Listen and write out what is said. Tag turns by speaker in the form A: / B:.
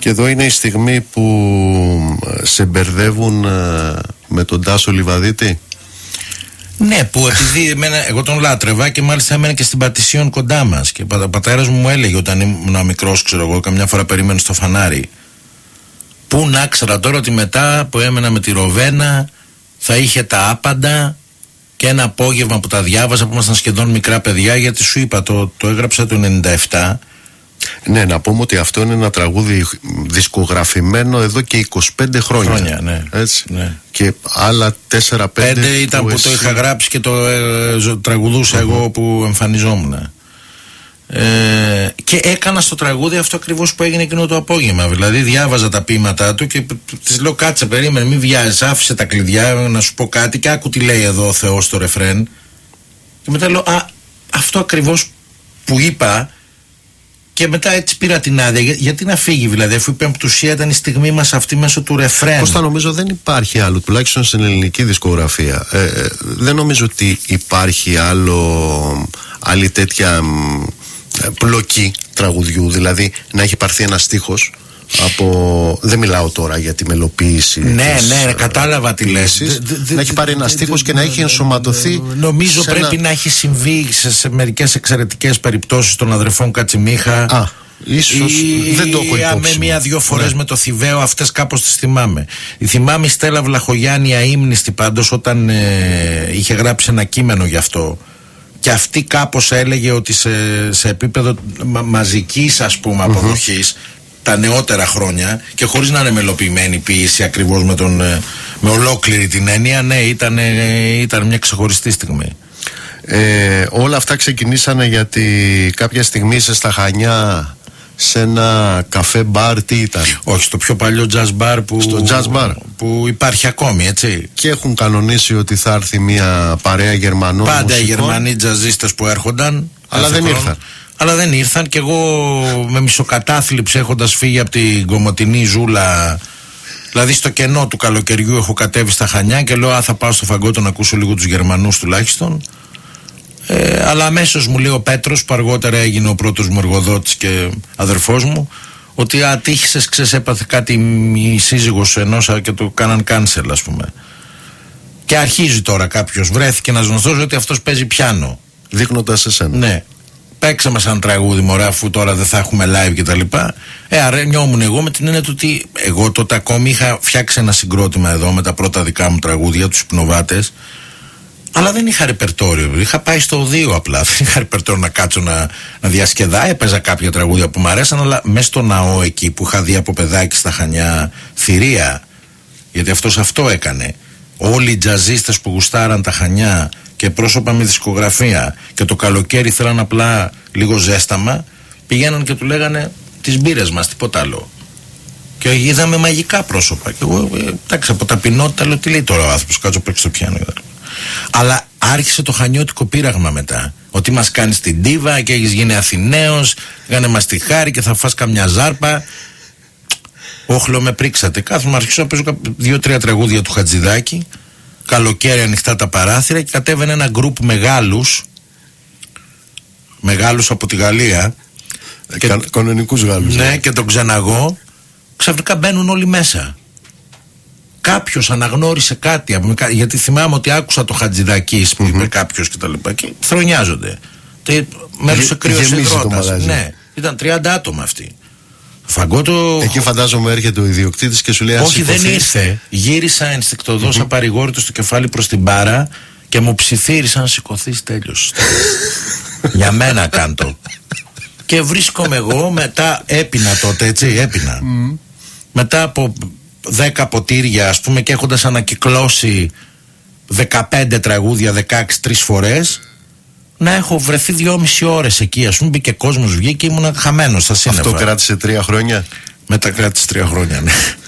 A: Και εδώ είναι η στιγμή που σε μπερδεύουν με τον Τάσο Λιβαδίτη.
B: Ναι, που επειδή εγώ τον λάτρευα και μάλιστα έμενε και στην Πατησίων κοντά μας. Και ο πατέρας μου έλεγε όταν ήμουν μικρός, ξέρω εγώ, καμιά φορά περίμενε στο φανάρι. Πού να ξέρα τώρα ότι μετά που έμενα με τη Ροβένα θα είχε τα άπαντα και ένα απόγευμα που τα διάβαζα που ήμασταν σχεδόν μικρά παιδιά, γιατί σου είπα το έγραψα το 97.
A: Ναι, να πούμε ότι αυτό είναι ένα τραγούδι δισκογραφημένο εδώ και 25 χρόνια.
B: Ναι.
A: Έτσι.
B: Ναι.
A: Και άλλα 4-5
B: ήταν που το είχα γράψει και το τραγουδούσα εγώ που εμφανιζόμουν. Και έκανα στο τραγούδι αυτό ακριβώς που έγινε εκείνο το απόγευμα. Δηλαδή διάβαζα τα ποίηματά του και της λέω κάτσε περίμενε, μην βιάζεις, άφησε τα κλειδιά να σου πω κάτι και άκου τι λέει εδώ ο Θεός στο ρεφρέν. Και μετά λέω αυτό ακριβώς που είπα. Και μετά έτσι πήρα την άδεια. Γιατί να φύγει, δηλαδή, αφού η πεμπτουσία ήταν η στιγμή μας αυτή μέσω του ρεφρέν.
A: Κώστα, νομίζω δεν υπάρχει άλλο, τουλάχιστον στην ελληνική δισκογραφία. Δεν νομίζω ότι υπάρχει άλλη τέτοια πλοκή τραγουδιού. Δηλαδή να έχει πάρθει ένα στίχος από. Δεν μιλάω τώρα για τη μελοποίηση.
B: Ναι, κατάλαβα τι λες.
A: Να έχει πάρει ένα στίχος και να έχει ενσωματωθεί.
B: Νομίζω πρέπει να έχει συμβεί σε μερικές εξαιρετικές περιπτώσεις των αδερφών Κατσιμίχα.
A: Ίσως δεν το έχω υπόψη.
B: Με 1-2 φορές με το Θηβαίο, αυτές κάπως τις θυμάμαι. Θυμάμαι η Στέλλα Βλαχογιάννη αείμνηστη πάντως όταν είχε γράψει ένα κείμενο γι' αυτό. Και αυτή κάπως έλεγε ότι σε επίπεδο μαζικής, ας πούμε, αποδοχής, τα νεότερα χρόνια και χωρίς να είναι μελοποιημένη ποίηση ακριβώς με ολόκληρη την έννοια, ναι, ήταν μια ξεχωριστή στιγμή.
A: Όλα αυτά ξεκινήσανε γιατί κάποια στιγμή είσαι στα Χανιά σε ένα καφέ μπαρ, τι ήταν?
B: Όχι, στο πιο παλιό jazz bar που υπάρχει ακόμη, έτσι.
A: Και έχουν κανονίσει ότι θα έρθει μια παρέα Γερμανών.
B: Πάντα οι Γερμανοί τζαζίστες που έρχονταν. Αλλά δεν ήρθαν και εγώ με μισοκατάθλιψη έχοντας φύγει από την κομωτινή ζούλα, δηλαδή στο κενό του καλοκαιριού έχω κατέβει στα Χανιά και λέω θα πάω στο Φαγκότο να ακούσω λίγο τους Γερμανούς τουλάχιστον. Αλλά αμέσως μου λέει ο Πέτρος που αργότερα έγινε ο πρώτος μου εργοδότης και αδερφός μου ότι ατύχησες, ξέρεις, έπαθε κάτι η σύζυγος σου ενός και το κάναν cancel, ας πούμε. Και αρχίζει τώρα κάποιος, βρέθηκε ένας γνωστός ότι αυτός παίζει πιάνο.
A: Δείχνοντας εσένα.
B: Ναι. Παίξαμε σαν τραγούδι, μωρά, αφού τώρα δεν θα έχουμε live κτλ. Αρνιόμουν εγώ με την έννοια του ότι εγώ τότε ακόμη είχα φτιάξει ένα συγκρότημα εδώ με τα πρώτα δικά μου τραγούδια, τους Υπνοβάτες. Αλλά δεν είχα ρεπερτόριο. Είχα πάει στο 2 απλά. Δεν είχα ρεπερτόριο να κάτσω να διασκεδάω. Έπαιζα κάποια τραγούδια που μου αρέσαν, αλλά μέσα στο ναό εκεί που είχα δει από παιδάκι στα Χανιά θηρία. Γιατί αυτός αυτό έκανε. Όλοι οι τζαζίστες που γουστάραν τα Χανιά και πρόσωπα με δισκογραφία και το καλοκαίρι θέλαν απλά λίγο ζέσταμα, πηγαίναν και του λέγανε τις μπύρες μας, τίποτα άλλο. Και είδαμε μαγικά πρόσωπα. Και εγώ, εντάξει, από ταπεινότητα λέω τι λέει τώρα ο άνθρωπος, κάτσω παίξω το πιάνο. Αλλά άρχισε το χανιώτικο πείραγμα μετά. Ότι μας κάνεις την ντίβα και έχεις γίνει Αθηναίος, κάνε μας τη χάρη και θα φας καμιά ζάρπα. Όχλο με πρίξατε. Κάθομαι αρχίσω να παίζω 2-3 τραγούδια του Χατζηδάκη. Καλοκαίρι ανοιχτά τα παράθυρα και κατέβαινε ένα γκρουπ μεγάλους από τη Γαλλία.
A: Κανονικούς Γάλλους.
B: Ναι, και τον Ξεναγό. Ξαφνικά μπαίνουν όλοι μέσα. Κάποιος αναγνώρισε κάτι, γιατί θυμάμαι ότι άκουσα το Χατζηδάκης που είπε κάποιος και τα λοιπά και θρονιάζονται. Μέλος κρύος υδρότας. Ναι, ήταν 30 άτομα αυτοί. Φαγκότο.
A: Εκεί φαντάζομαι έρχεται ο ιδιοκτήτης και σου λέει:
B: όχι, δεν ήρθε. Γύρισα ενστικτωδώς απαρηγόρητος στο κεφάλι προς την μπάρα και μου ψιθύρισαν: σηκωθείς, τέλειος. Για μένα κάντο. Και βρίσκομαι εγώ μετά, έπινα τότε, έτσι, έπινα. Μετά από 10 ποτήρια, ας πούμε, και έχοντας ανακυκλώσει 15 τραγούδια, 16 3 φορές, να έχω βρεθεί 2,5 ώρες εκεί, ας πούμε, μπήκε κόσμος, βγήκε και ήμουν χαμένος στα σύννεφα.
A: Αυτό κράτησε 3 χρόνια.
B: Μετά κράτησε 3 χρόνια, ναι.